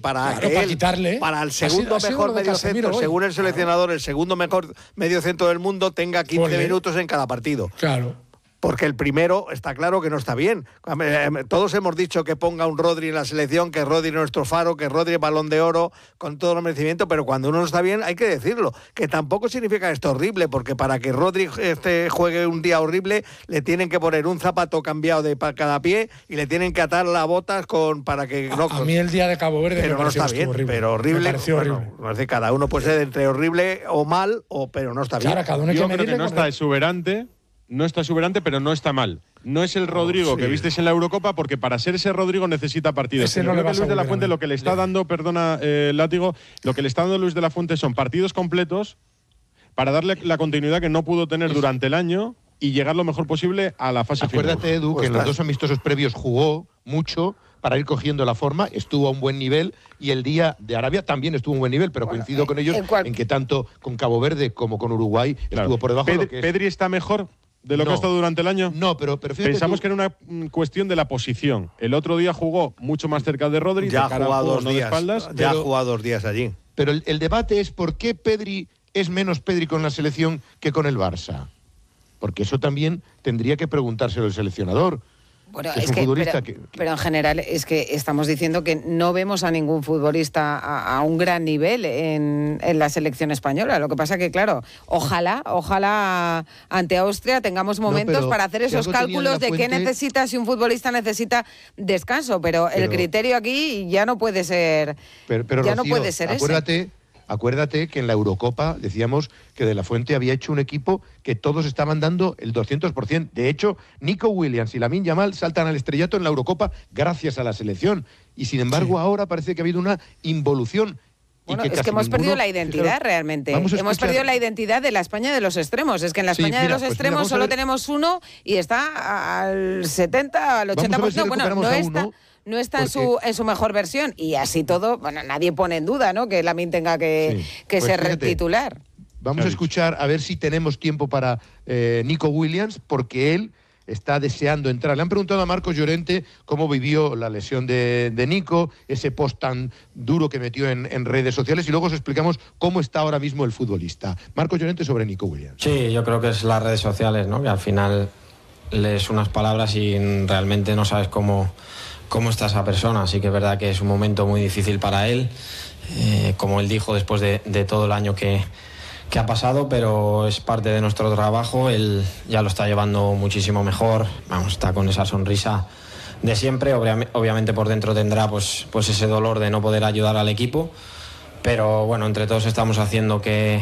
para quitarle, para el segundo mejor mediocentro, según el seleccionador, el segundo mejor mediocentro del mundo tenga 15 minutos en cada partido. Claro. Porque el primero está claro que no está bien. Todos hemos dicho que ponga un Rodri en la selección, que Rodri es nuestro faro, que Rodri es Balón de Oro, con todo el merecimiento, pero cuando uno no está bien hay que decirlo. Que tampoco significa esto horrible, porque para que Rodri juegue un día horrible le tienen que poner un zapato cambiado de cada pie y le tienen que atar las botas para que no... A mí el día de Cabo Verde pero me pareció no está bien, horrible. pero horrible. Me pareció horrible. Bueno, cada uno puede ser entre horrible o mal, pero no está bien. Claro, cada uno hay Yo que creo que no está exuberante. No está exuberante, pero no está mal. No es el Rodrigo que vistes en la Eurocopa, porque para ser ese Rodrigo necesita partidos. Ese no le creo que vas a Luis de la volver a Fuente ver. lo que le está dando, perdona, Látigo, lo que le está dando Luis de la Fuente son partidos completos para darle la continuidad que no pudo tener durante el año y llegar lo mejor posible a la fase final. Acuérdate, Edu, que en los dos amistosos previos jugó mucho para ir cogiendo la forma, estuvo a un buen nivel y el día de Arabia también estuvo a un buen nivel, pero coincido con ellos en que tanto con Cabo Verde como con Uruguay estuvo por debajo de lo que es. ¿Pedri está mejor de lo que ha estado durante el año? No, pero fíjate pensamos que era una cuestión de la posición. El otro día jugó mucho más cerca de Rodri, ya de cara ha jugado al juego, 2 no de días. espaldas. Ya ha jugado 2 días allí. Pero el debate es por qué Pedri es menos Pedri con la selección que con el Barça. Porque eso también tendría que preguntárselo el seleccionador. Bueno, es un futbolista pero en general es que estamos diciendo que no vemos a ningún futbolista a un gran nivel en la selección española. Lo que pasa que, claro, ojalá ante Austria tengamos momentos para hacer esos cálculos de qué necesita, si un futbolista necesita descanso, pero el criterio aquí ya no puede ser, pero ya Rocío, no puede ser Acuérdate que en la Eurocopa decíamos que De la Fuente había hecho un equipo que todos estaban dando el 200%. De hecho, Nico Williams y Lamine Yamal saltan al estrellato en la Eurocopa gracias a la selección. Y sin embargo, ahora parece que ha habido una involución. Bueno, es que hemos perdido la identidad realmente. Hemos perdido la identidad de la España de los extremos. Es que en la España de los extremos solo tenemos uno y está al 70, al 80%. Bueno, no está en su mejor versión. Y así todo, bueno, nadie pone en duda, ¿no?, que Lamine tenga que ser titular. Vamos a escuchar a ver si tenemos tiempo para Nico Williams, porque él está deseando entrar. Le han preguntado a Marcos Llorente cómo vivió la lesión de Nico, ese post tan duro que metió en redes sociales, y luego os explicamos cómo está ahora mismo el futbolista. Marcos Llorente sobre Nico Williams. Sí, yo creo que es las redes sociales, ¿no?, que al final lees unas palabras y realmente no sabes cómo está esa persona. Así que es verdad que es un momento muy difícil para él, como él dijo, después de todo el año que ha pasado, pero es parte de nuestro trabajo. Él ya lo está llevando muchísimo mejor, está con esa sonrisa de siempre. Obviamente por dentro tendrá pues ese dolor de no poder ayudar al equipo, pero bueno, entre todos estamos haciendo que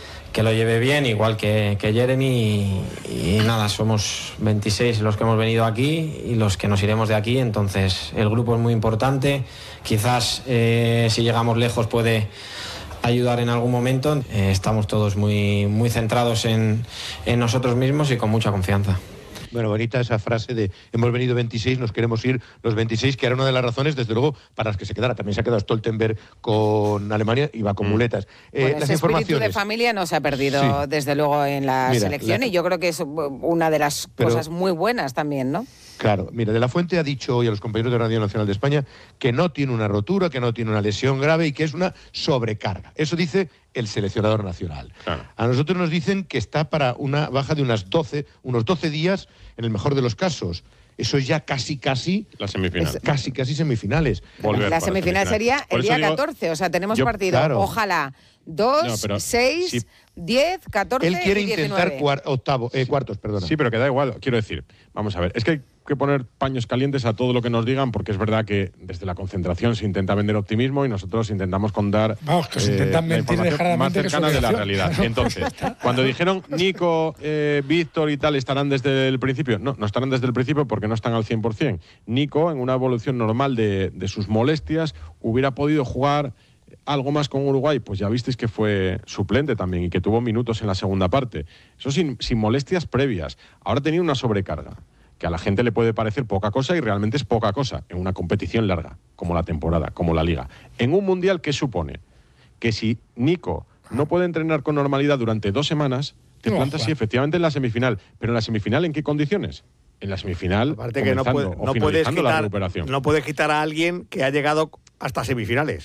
lo lleve bien, igual que Jeremy, y nada, somos 26 los que hemos venido aquí y los que nos iremos de aquí. Entonces el grupo es muy importante, quizás si llegamos lejos puede ayudar en algún momento. Estamos todos muy, muy centrados en nosotros mismos y con mucha confianza. Bueno, bonita esa frase de hemos venido 26, nos queremos ir los 26, que era una de las razones, desde luego, para las que se quedara. También se ha quedado Stoltenberg con Alemania y va con muletas. Bueno, ese espíritu de familia no se ha perdido, desde luego, en la selección, y yo creo que es una de las cosas muy buenas también, ¿no? Claro, mira, De la Fuente ha dicho hoy a los compañeros de Radio Nacional de España que no tiene una rotura, que no tiene una lesión grave y que es una sobrecarga. Eso dice el seleccionador nacional. Claro. A nosotros nos dicen que está para una baja de unos 12 días, en el mejor de los casos. Eso es ya casi la semifinal. Casi semifinales. La semifinal sería el día 14, o sea, tenemos partido, ojalá, 2, 6, 10, 14 y 19. Él quiere intentar cuartos, perdona. Sí, pero que da igual, quiero decir, vamos a ver, es que hay que poner paños calientes a todo lo que nos digan, porque es verdad que desde la concentración se intenta vender optimismo y nosotros intentamos contar que se intentan mentir más cercana de la realidad. Entonces, cuando dijeron Nico, Víctor y tal estarán desde el principio, no estarán desde el principio porque no están al 100%. Nico, en una evolución normal de sus molestias, hubiera podido jugar algo más con Uruguay, pues ya visteis que fue suplente también y que tuvo minutos en la segunda parte. Eso sin molestias previas. Ahora tenía una sobrecarga, que a la gente le puede parecer poca cosa y realmente es poca cosa en una competición larga, como la temporada, como la Liga. En un Mundial, ¿qué supone? Que si Nico no puede entrenar con normalidad durante 2 semanas, te plantas efectivamente en la semifinal. ¿Pero en la semifinal en qué condiciones? En la semifinal, aparte que no puedes quitar a alguien que ha llegado hasta semifinales.